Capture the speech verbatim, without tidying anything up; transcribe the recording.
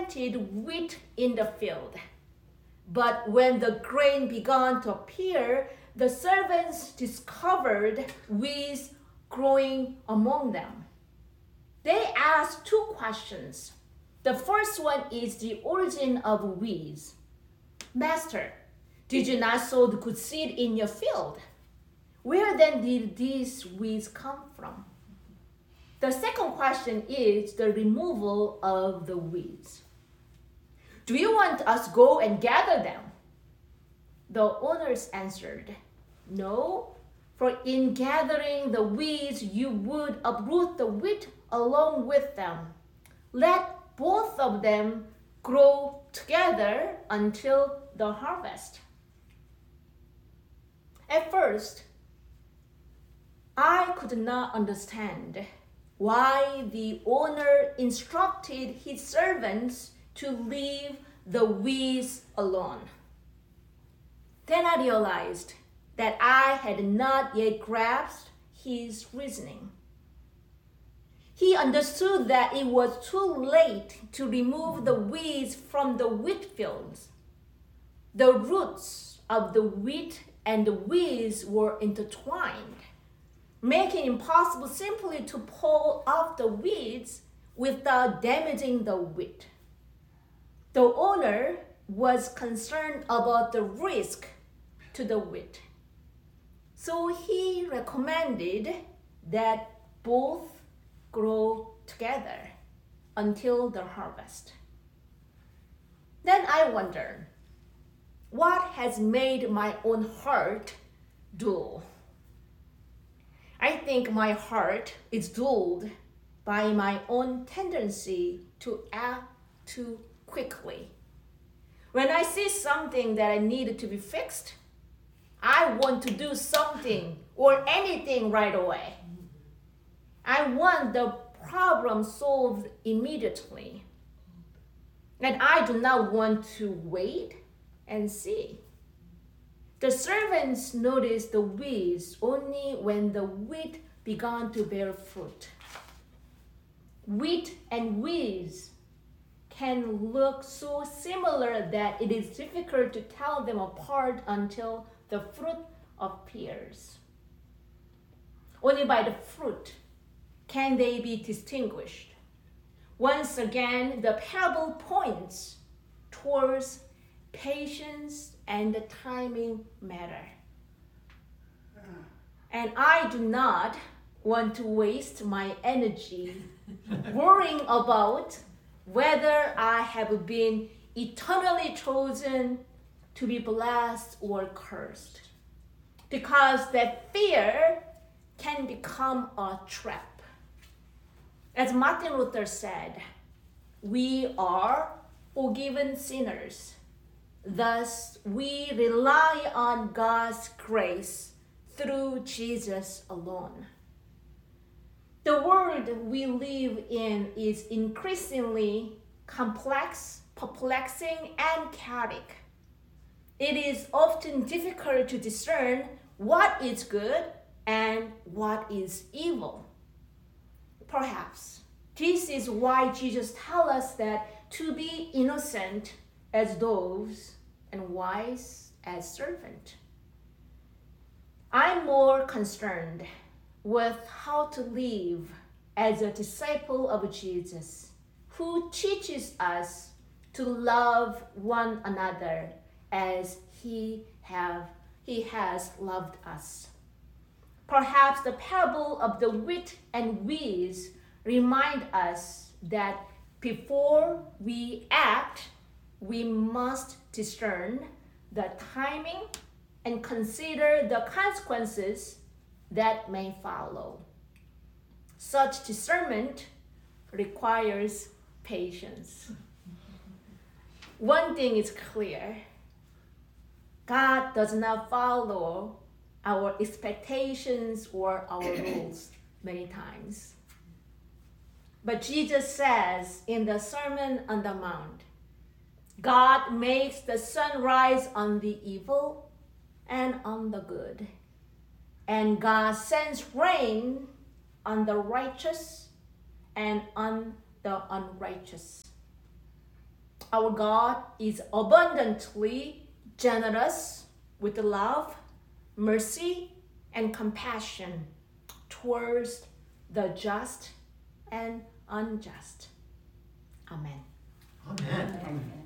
planted wheat in the field. But when the grain began to appear, the servants discovered weeds growing among them. They asked two questions. The first one is the origin of weeds. Master, did you not sow the good seed in your field? Where then did these weeds come from? The second question is the removal of the weeds. Do you want us to go and gather them? The owners answered, No, for in gathering the weeds you would uproot the wheat along with them. Let both of them grow together until the harvest. At first, I could not understand why the owner instructed his servants to leave the weeds alone. Then I realized that I had not yet grasped his reasoning. He understood that it was too late to remove the weeds from the wheat fields. The roots of the wheat and the weeds were intertwined, making it impossible simply to pull off the weeds without damaging the wheat. The owner was concerned about the risk to the wheat, so he recommended that both grow together until the harvest. Then I wonder, what has made my own heart dull? I think my heart is dulled by my own tendency to act too quickly. When I see something that I need to be fixed, I want to do something or anything right away. I want the problem solved immediately. And I do not want to wait and see. The servants noticed the weeds only when the wheat began to bear fruit. Wheat and weeds can look so similar that it is difficult to tell them apart until the fruit appears. Only by the fruit can they be distinguished. Once again, the parable points towards patience and the timing matter. And I do not want to waste my energy worrying about whether I have been eternally chosen to be blessed or cursed, because that fear can become a trap. As Martin Luther said, we are forgiven sinners. Thus, we rely on God's grace through Jesus alone. The world we live in is increasingly complex, perplexing, and chaotic. It is often difficult to discern what is good and what is evil. Perhaps this is why Jesus tells us that to be innocent as doves and wise as serpents. I'm more concerned with how to live as a disciple of Jesus, who teaches us to love one another as he have he has loved us. Perhaps the parable of the wheat and weeds remind us that before we act, we must discern the timing and consider the consequences that may follow. Such discernment requires patience. One thing is clear: God does not follow our expectations or our rules many times. But Jesus says in the Sermon on the Mount, God makes the sun rise on the evil and on the good, and God sends rain on the righteous and on the unrighteous. Our God is abundantly generous with love, mercy, and compassion towards the just and unjust. Amen. Amen. Amen.